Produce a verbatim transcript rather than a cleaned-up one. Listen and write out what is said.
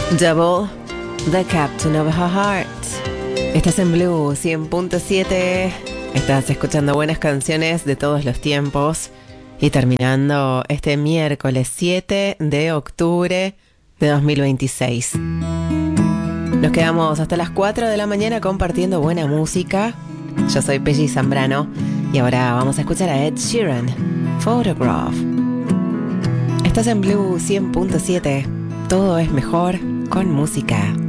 Double, the captain of her heart. Estás en Blue cien punto siete. Estás escuchando buenas canciones de todos los tiempos. Y terminando este miércoles siete de octubre de dos mil veintiséis. Nos quedamos hasta las cuatro de la mañana compartiendo buena música. Yo soy Pelli Zambrano y ahora vamos a escuchar a Ed Sheeran, Photograph. Estás en Blue cien punto siete. Todo es mejor con música.